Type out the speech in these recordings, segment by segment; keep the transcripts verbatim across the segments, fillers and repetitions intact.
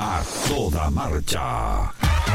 A toda marcha.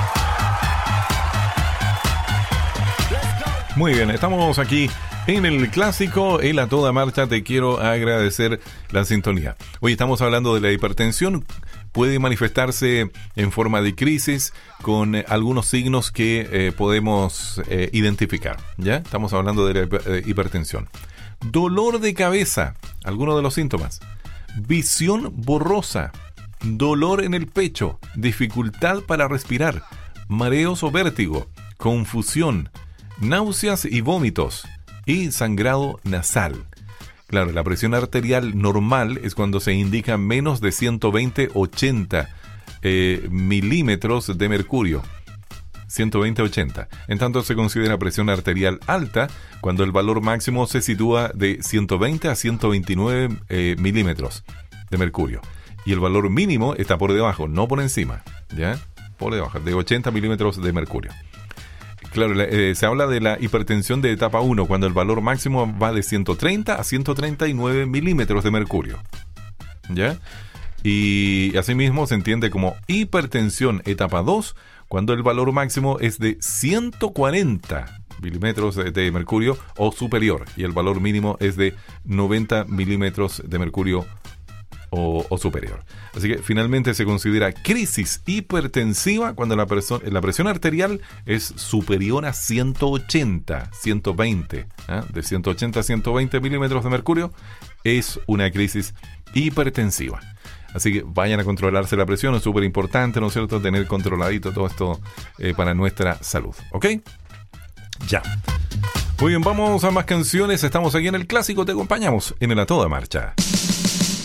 Muy bien, estamos aquí en el clásico, el A Toda Marcha. Te quiero agradecer la sintonía. Hoy estamos hablando de la hipertensión. Puede manifestarse en forma de crisis con eh, algunos signos que eh, podemos eh, identificar. ¿Ya? Estamos hablando de la hiper- eh, hipertensión. Dolor de cabeza, algunos de los síntomas. Visión borrosa, dolor en el pecho, dificultad para respirar, mareos o vértigo, confusión, náuseas y vómitos y sangrado nasal. Claro, la presión arterial normal es cuando se indica menos de ciento veinte ochenta eh, milímetros de mercurio. ciento veinte ochenta. En tanto se considera presión arterial alta cuando el valor máximo se sitúa de ciento veinte a ciento veintinueve eh, milímetros de mercurio. Y el valor mínimo está por debajo, no por encima. ¿Ya? Por debajo, de ochenta milímetros de mercurio. Claro, eh, se habla de la hipertensión de etapa uno, cuando el valor máximo va de ciento treinta a ciento treinta y nueve milímetros de mercurio. ¿Ya? Y asimismo se entiende como hipertensión etapa dos, cuando el valor máximo es de ciento cuarenta milímetros de, de mercurio o superior, y el valor mínimo es de noventa milímetros de mercurio o, o superior. Así que finalmente se considera crisis hipertensiva cuando la, perso- la presión arterial es superior a ciento ochenta, ciento veinte, ¿eh? De ciento ochenta a ciento veinte milímetros de mercurio, es una crisis hipertensiva. Así que vayan a controlarse la presión, es súper importante, ¿no es cierto?, tener controladito todo esto eh, para nuestra salud, ¿ok? Ya. Muy bien, vamos a más canciones, estamos aquí en el clásico, te acompañamos en el A Toda Marcha.